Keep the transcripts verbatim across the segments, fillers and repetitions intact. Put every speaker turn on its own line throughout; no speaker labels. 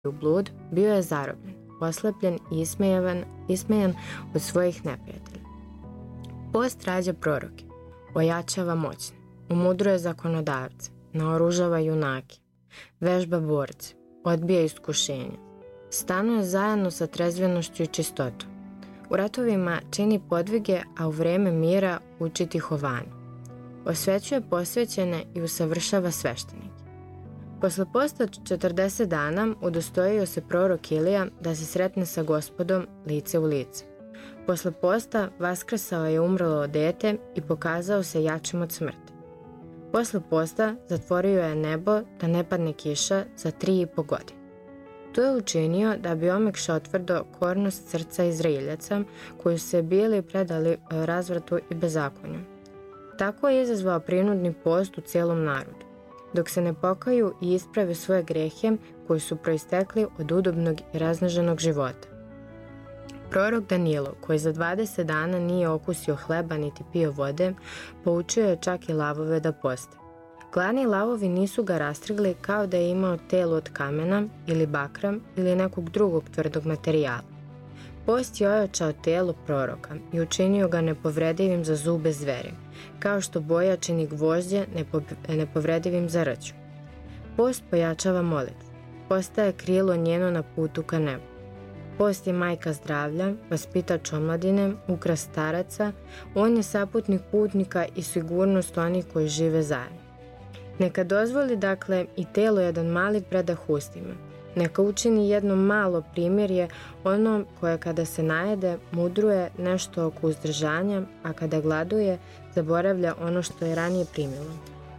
u blud, bio je zarobljen, oslepljen i ismejavan, ismejan od svojih neprijatelja. Post rađa proroke, ojačava moćne, umudruje zakonodavce, naoružava junake, vežba borce, odbija iskušenja, stanuje zajedno sa trezvenošću i čistotom. U ratovima čini podvige, a u vreme mira uči tihovanju. Osvećuje posvećene i usavršava sveštenike. Posle posta četrdeset dana udostojio se prorok Ilija da se sretne sa Gospodom lice u lice. Posle posta vaskrsao je umrlo dete i pokazao se jačim od smrti. Posle posta zatvorio je nebo da ne padne kiša za tri i po godine. To je učinio da bi omekšao tvrdo kornost srca Izraeljaca koji su se bili predali razvratu i bezakonju. Tako je izazvao prinudni post u cijelom narodu, dok se ne pokaju i isprave svoje grehe koji su proistekli od udobnog i razneženog života. Prorok Danilo, koji za dvadeset dana nije okusio hleba niti pio vode, poučio je čak i lavove da poste. Gladni lavovi nisu ga rastrgli kao da je imao telo od kamena ili bakra ili nekog drugog tvrdog materijala. Post je ojačao telo proroka i učinio ga nepovredivim za zube zveri, kao što boja čini gvožđe nepovredivim za rću. Post pojačava molitvu, postaje krilo njeno na putu ka nebu. Post je majka zdravlja, vaspitač omladine, ukras staraca, on je saputnik putnika i sigurnost onih koji žive zajedno. Neka dozvoli, dakle, i telo jedan mali predah ustima. Neka učini jedno malo primjerje ono koje kada se najede mudruje nešto oko uzdržanja, a kada gladuje zaboravlja ono što je ranije primilo.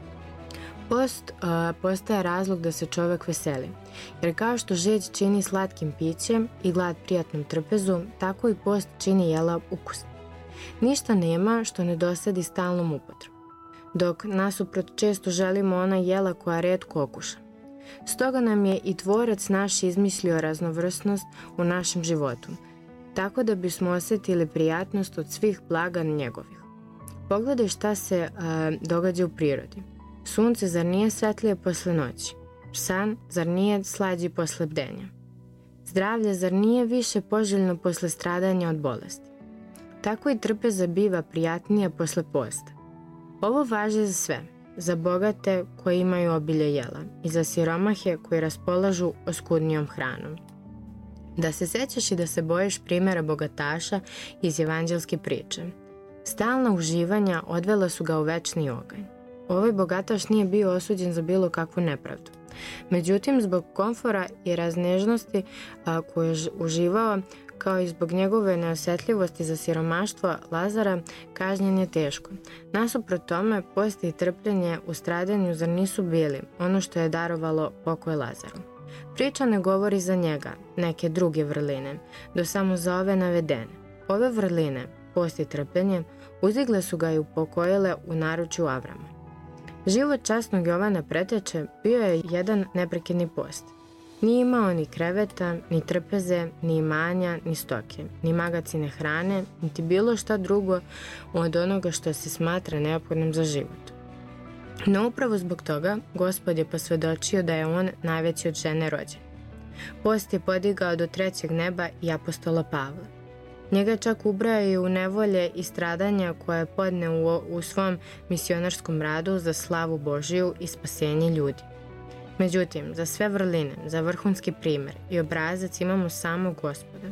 Post uh, postaje razlog da se čovjek veseli, jer kao što žeđ čini slatkim pićem i glad prijatnom trpezu, tako i post čini jela ukusnim. Ništa nema što ne dosadi stalnom upotrebom, dok nasuprot često želimo ona jela koja retko okuša. Stoga nam je i Tvorac naš izmislio raznovrsnost u našem životu, tako da bismo osjetili prijatnost od svih blaga njegovih. Pogledaj šta se a, događa u prirodi. Sunce zar nije svetlije posle noći? San zar nije slađi posle bdenja? Zdravlje zar nije više poželjno posle stradanja od bolesti? Tako i trpeza biva prijatnija posle posta. Ovo važi za sve, za bogate koji imaju obilje jela i za siromahe koji raspolažu oskudnijom hranom. Da se sećaš i da se bojiš primjera bogataša iz evanđelske priče. Stalna uživanja odvela su ga u večni oganj. Ovaj bogataš nije bio osuđen za bilo kakvu nepravdu. Međutim, zbog komfora i raznežnosti a, koje je uživao, kao i zbog njegove neosjetljivosti za siromaštvo Lazara, kažnjen je teško. Nasuprot tome, post i trpljenje u stradanju zar nisu bili ono što je darovalo pokoj Lazaru. Priča ne govori za njega, neke druge vrline, do samo za ove navedene. Ove vrline, post i trpljenje, uzigle su ga i upokojile u naručju Avrama. Život časnog Jovana Preteče bio je jedan neprekidni post. Nije imao ni kreveta, ni trpeze, ni imanja, ni stoke, ni magacine hrane, niti bilo šta drugo od onoga što se smatra neophodnim za život. No upravo zbog toga Gospod je posvjedočio da je on najveći od žene rođen. Post je podigao do trećeg neba i apostola Pavla. Njega čak ubrajaju u nevolje i stradanja koje je podneo u, u svom misionarskom radu za slavu Božiju i spasenje ljudi. Međutim, za sve vrline, za vrhunski primjer i obrazac imamo samo Gospoda.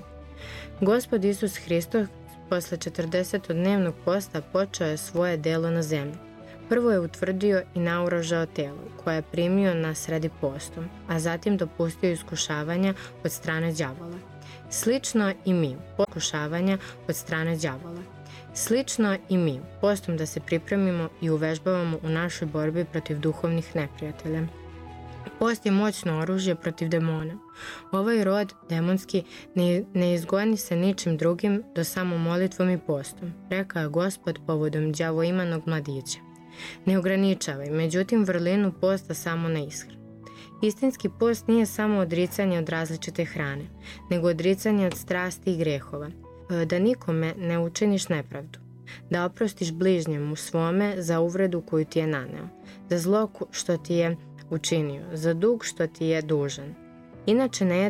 Gospod Isus Hristos posle četrdesetodnevnog posta počeo je svoje delo na zemlji. Prvo je utvrdio i naoružao telo, koje je primio na sredi postom, a zatim dopustio iskušavanja od strane đavola. Slično i mi, pokušavanja od strane đavola. Slično i mi, postom da se pripremimo i uvežbavamo u našoj borbi protiv duhovnih neprijatelja. Post je moćno oružje protiv demona. Ovaj rod demonski ne, ne izgoni se ničim drugim do samo molitvom i postom, rekao je Gospod povodom đavoimanog mladića. Ne ograničavaj, međutim, vrlinu posta samo na ishranu. Istinski post nije samo odricanje od različite hrane, nego odricanje od strasti i grehova, da nikome ne učiniš nepravdu, da oprostiš bližnjemu svome za uvredu koju ti je naneo, za zlo što ti je učinio, za dug što ti je dužan. Inače ne